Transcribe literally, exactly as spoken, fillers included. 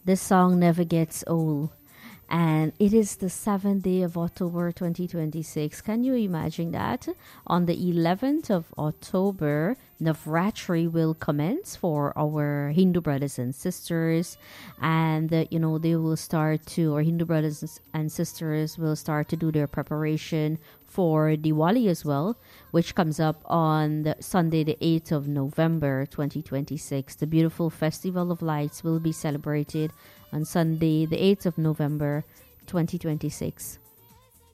This song never gets old. And it is the seventh day of October twenty twenty-six. Can you imagine that? On the eleventh of October, Navratri will commence for our Hindu brothers and sisters. And, uh, you know, they will start to, our Hindu brothers and sisters will start to do their preparation for Diwali as well, which comes up on the Sunday, the eighth of November twenty twenty-six. The beautiful Festival of Lights will be celebrated on Sunday, the eighth of November twenty twenty-six.